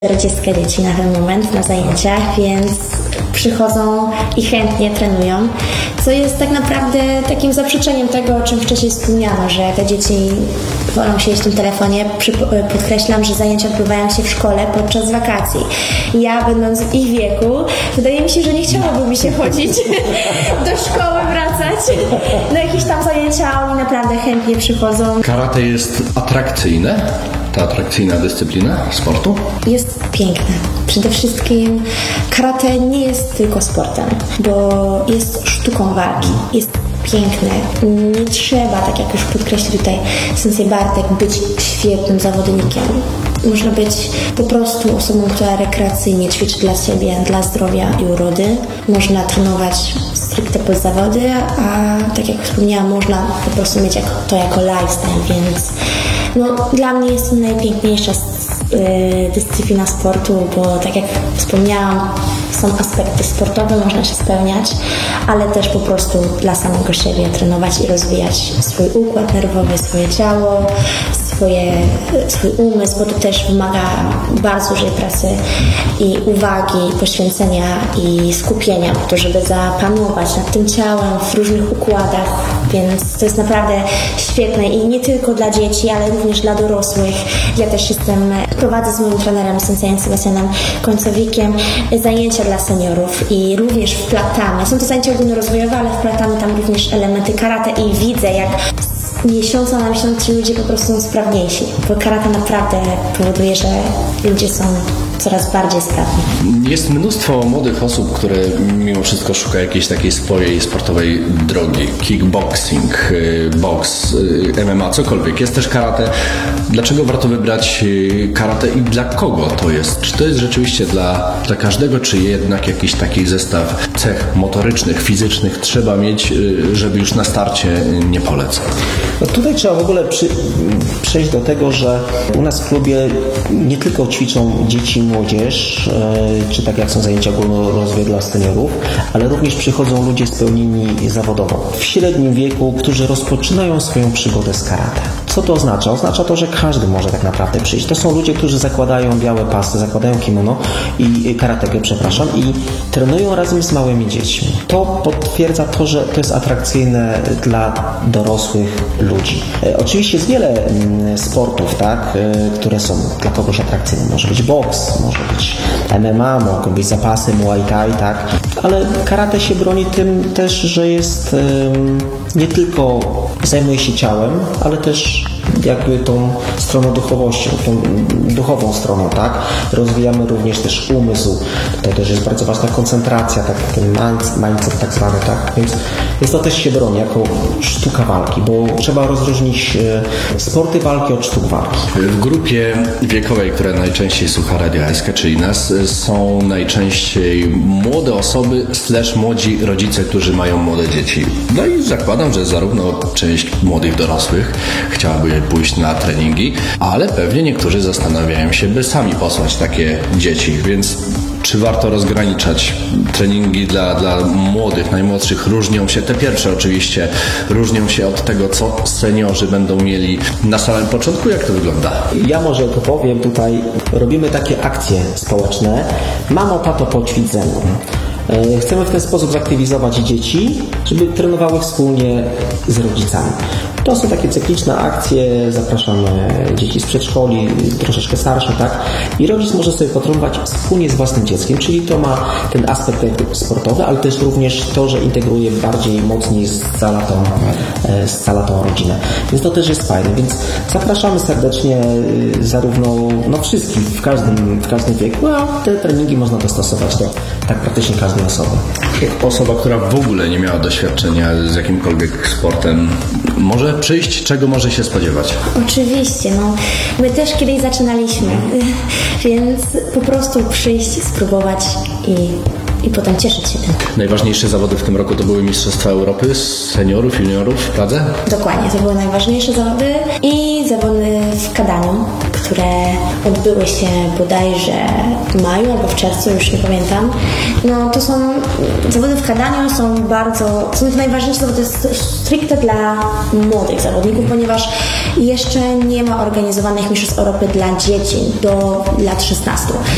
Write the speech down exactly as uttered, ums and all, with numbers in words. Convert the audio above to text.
czterdzieści dzieci na ten moment na zajęciach, więc przychodzą i chętnie trenują, co jest tak naprawdę takim zaprzeczeniem tego, o czym wcześniej wspomniano, że te dzieci wolą siedzieć w tym telefonie. Podkreślam, że zajęcia odbywają się w szkole podczas wakacji. Ja, będąc w ich wieku, wydaje mi się, że nie chciałoby mi się chodzić do szkoły, wracać na jakieś tam zajęcia, a oni naprawdę chętnie przychodzą. Karate jest atrakcyjne? Ta atrakcyjna dyscyplina sportu? Jest piękne. Przede wszystkim karate nie jest tylko sportem, bo jest sztuką walki. Jest piękne. Nie trzeba, tak jak już podkreślił tutaj sensei Bartek, być świetnym zawodnikiem. Można być po prostu osobą, która rekreacyjnie ćwiczy dla siebie, dla zdrowia i urody. Można trenować stricte pod zawody, a tak jak wspomniałam, można po prostu mieć to jako lifestyle, więc no, dla mnie jest to najpiękniejsza dyscyplina sportu, bo tak jak wspomniałam, są aspekty sportowe, można się spełniać, ale też po prostu dla samego siebie trenować i rozwijać swój układ nerwowy, swoje ciało, swoje, swój umysł, bo to też wymaga bardzo dużej pracy i uwagi, poświęcenia i skupienia po to, żeby zapanować nad tym ciałem w różnych układach, więc to jest naprawdę świetne i nie tylko dla dzieci, ale również dla dorosłych. Ja też jestem, prowadzę z moim trenerem Senseiem Sebastianem Końcowikiem zajęcia dla seniorów i również wplatamy, są to zajęcia ogólnorozwojowe, ale wplatamy tam również elementy karate i widzę, jak z miesiąca na miesiąc ci ludzie po prostu są sprawniejsi, bo karate naprawdę powoduje, że ludzie są coraz bardziej sprawni. Jest mnóstwo młodych osób, które mimo wszystko szuka jakiejś takiej swojej sportowej drogi. Kickboxing, boks, M M A, cokolwiek. Jest też karate. Dlaczego warto wybrać karate i dla kogo to jest? Czy to jest rzeczywiście dla, dla każdego, czy jednak jakiś taki zestaw cech motorycznych, fizycznych trzeba mieć, żeby już na starcie nie polecać? No tutaj trzeba w ogóle przy, przejść do tego, że u nas w klubie nie tylko ćwiczą dzieci i młodzież, czy tak jak są zajęcia ogólnorozwojowe dla seniorów, ale również przychodzą ludzie spełnieni zawodowo w średnim wieku, którzy rozpoczynają swoją przygodę z karate. Co to oznacza? Oznacza to, że każdy może tak naprawdę przyjść. To są ludzie, którzy zakładają białe pasy, zakładają kimono i karatego, przepraszam, i trenują razem z małymi dziećmi. To potwierdza to, że to jest atrakcyjne dla dorosłych ludzi. Oczywiście jest wiele sportów, tak, które są dla kogoś atrakcyjne. Może być boks, może być M M A, mogą być zapasy, Muay Thai, tak, ale karate się broni tym też, że jest um, nie tylko zajmuje się ciałem, ale też jakby tą stroną duchowością, tą duchową stroną, tak? Rozwijamy również też umysł. Tutaj też jest bardzo ważna koncentracja, tak, ten mindset tak zwany, tak? Więc, więc to też się broni jako sztuka walki, bo trzeba rozróżnić sporty walki od sztuk walki. W grupie wiekowej, która najczęściej słucha Radia S K, czyli nas, są najczęściej młode osoby slash młodzi rodzice, którzy mają młode dzieci. No i zakładam, że zarówno część młodych dorosłych chciałaby pójść na treningi, ale pewnie niektórzy zastanawiają się, by sami posłać takie dzieci, więc czy warto rozgraniczać treningi dla, dla młodych, najmłodszych? Różnią się, te pierwsze oczywiście, różnią się od tego, co seniorzy będą mieli na samym początku. Jak to wygląda? Ja może to powiem, tutaj robimy takie akcje społeczne. Mamo, tato, poćwicz ze mną. Chcemy w ten sposób zaktywizować dzieci, żeby trenowały wspólnie z rodzicami. To są takie cykliczne akcje, zapraszamy dzieci z przedszkoli, troszeczkę starsze, tak? I rodzic może sobie potrenować wspólnie z własnym dzieckiem, czyli to ma ten aspekt sportowy, ale też również to, że integruje bardziej, mocniej scala tą, scala tą rodzinę. Więc to też jest fajne, więc zapraszamy serdecznie zarówno no wszystkich, w każdym, w każdym wieku, a te treningi można dostosować do tak praktycznie każdej osoby. Osoba, która w ogóle nie miała doświadczenia z jakimkolwiek sportem, może przyjść, czego może się spodziewać? Oczywiście, no my też kiedyś zaczynaliśmy, więc po prostu przyjść, spróbować i, i potem cieszyć się tym. Najważniejsze zawody w tym roku to były Mistrzostwa Europy seniorów, juniorów w Pradze? Dokładnie, to były najważniejsze zawody i zawody w Kadaniu, które odbyły się bodajże w maju albo w czerwcu, już nie pamiętam. No to są, zawody w Kadaniu są bardzo, są to najważniejsze zawody stricte dla młodych zawodników, ponieważ jeszcze nie ma organizowanych mistrzostw Europy dla dzieci do lat szesnastu.